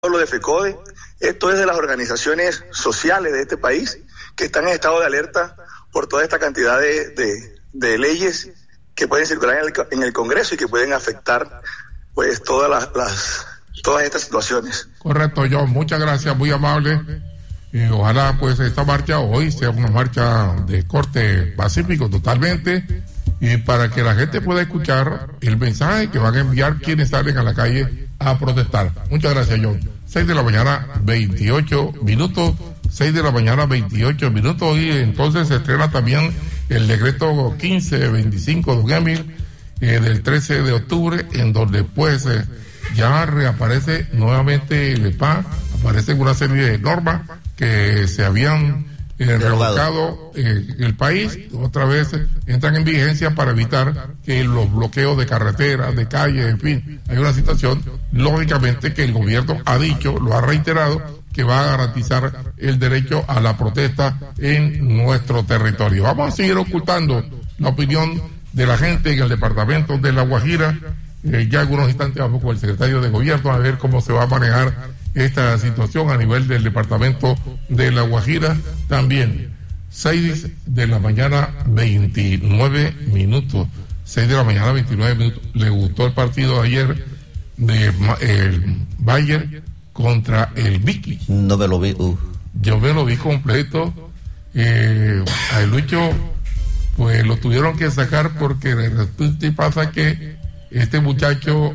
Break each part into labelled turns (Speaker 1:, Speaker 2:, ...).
Speaker 1: lo de FECODE, esto es de las organizaciones sociales de este país que están en estado de alerta por toda esta cantidad de leyes que pueden circular en el Congreso y que pueden afectar pues todas estas situaciones.
Speaker 2: Correcto, John, muchas gracias, muy amable. Ojalá pues esta marcha hoy sea una marcha de corte pacífico totalmente, y para que la gente pueda escuchar el mensaje que van a enviar quienes salen a la calle a protestar. Muchas gracias, John. 6 de la mañana, 28 minutos. 6 de la mañana, 28 minutos. Y entonces se estrena también el decreto 1525 don Emil, del 13 de octubre, en donde pues ya reaparece nuevamente el EPA, aparecen una serie de normas que se habían revocado en el país, otra vez entran en vigencia para evitar que los bloqueos de carreteras, de calles, en fin, hay una situación, lógicamente, que el gobierno ha dicho, lo ha reiterado, que va a garantizar el derecho a la protesta en nuestro territorio. Vamos a seguir ocultando la opinión de la gente en el departamento de La Guajira. Ya algunos instantes vamos con el secretario de gobierno a ver cómo se va a manejar esta situación a nivel del departamento de La Guajira. También 6 de la mañana 29 minutos. 6 de la mañana 29 minutos. ¿Le gustó el partido de ayer de el Bayern contra el Vicky?
Speaker 3: No me lo vi.
Speaker 2: Yo me lo vi completo. A Lucho pues lo tuvieron que sacar porque resulta y pasa que este muchacho,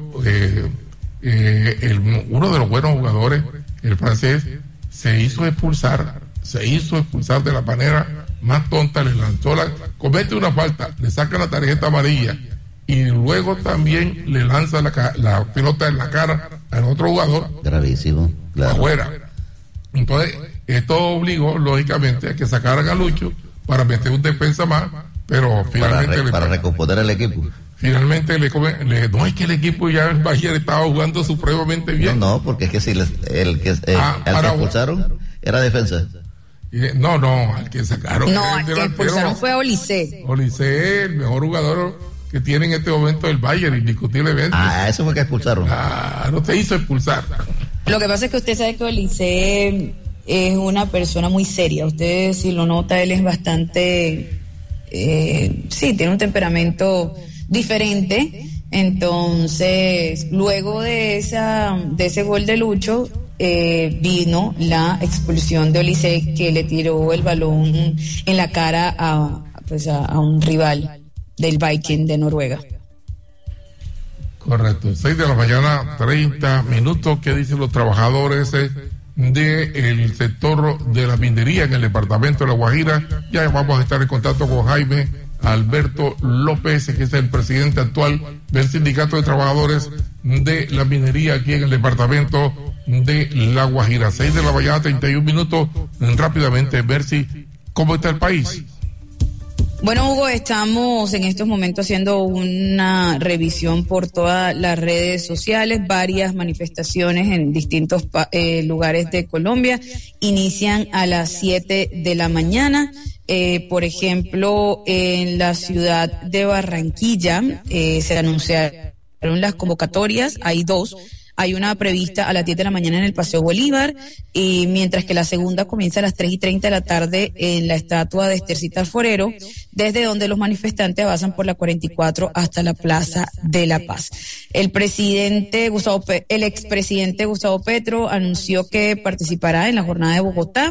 Speaker 2: uno de los buenos jugadores, el francés, se hizo expulsar de la manera más tonta, le lanzó comete una falta, le saca la tarjeta amarilla y luego también le lanza la pelota en la cara al otro jugador.
Speaker 3: Gravísimo, claro.
Speaker 2: Afuera. Entonces, esto obligó, lógicamente, a que sacaran a Lucho para meter un defensa más, pero finalmente...
Speaker 3: Para recomponer el equipo.
Speaker 2: Finalmente no es que el equipo ya el Bayern estaba jugando supremamente bien.
Speaker 3: No, porque es que si el que expulsaron era defensa.
Speaker 2: No, al que sacaron.
Speaker 4: No, al que expulsaron fue a Olise.
Speaker 2: Olise, el mejor jugador que tiene en este momento el Bayern, indiscutiblemente.
Speaker 3: Eso fue que expulsaron.
Speaker 2: No te hizo expulsar.
Speaker 4: Lo que pasa es que usted sabe que Olise es una persona muy seria. Usted si lo nota, él es bastante, sí, tiene un temperamento diferente. Entonces, luego de ese gol de Lucho, vino la expulsión de Olise, que le tiró el balón en la cara a un rival del Viking de Noruega.
Speaker 2: Correcto. 6 de la mañana, 30 minutos. ¿Qué dicen los trabajadores del sector de la minería en el departamento de La Guajira? Ya vamos a estar en contacto con Jaime Alberto López, que es el presidente actual del Sindicato de Trabajadores de la Minería aquí en el departamento de La Guajira. 6 de la mañana, 31 minutos. Rápidamente, ver si cómo está el país.
Speaker 4: Bueno, Hugo, estamos en estos momentos haciendo una revisión por todas las redes sociales. Varias manifestaciones en distintos lugares de Colombia inician a las 7 de la mañana. Por ejemplo, en la ciudad de Barranquilla se anunciaron las convocatorias. Hay dos. Hay una prevista a las 10 de la mañana en el Paseo Bolívar, y mientras que la segunda comienza a las 3:30 de la tarde en la estatua de Estercita Alforero, desde donde los manifestantes avanzan por la 44 hasta la Plaza de la Paz. El expresidente Gustavo Petro anunció que participará en la jornada de Bogotá.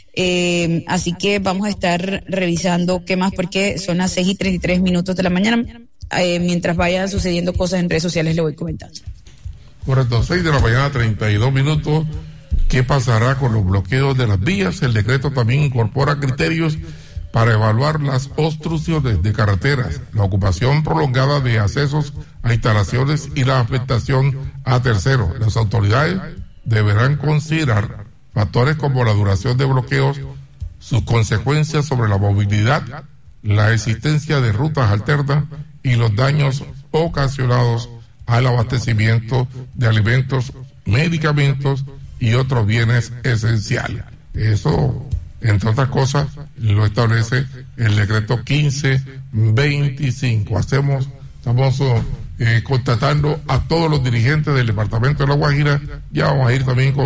Speaker 4: Así que vamos a estar revisando qué más, porque son las 6:33 minutos de la mañana. Mientras vayan sucediendo cosas en redes sociales, le voy comentando.
Speaker 2: Correcto, 6 de la mañana, 32 minutos. ¿Qué pasará con los bloqueos de las vías? El decreto también incorpora criterios para evaluar las obstrucciones de carreteras, la ocupación prolongada de accesos a instalaciones y la afectación a terceros. Las autoridades deberán considerar factores como la duración de bloqueos, sus consecuencias sobre la movilidad, la existencia de rutas alternas y los daños ocasionados al abastecimiento de alimentos, medicamentos y otros bienes esenciales. Eso, entre otras cosas, lo establece el decreto 1525. Estamos contratando a todos los dirigentes del departamento de La Guajira. Ya vamos a ir también con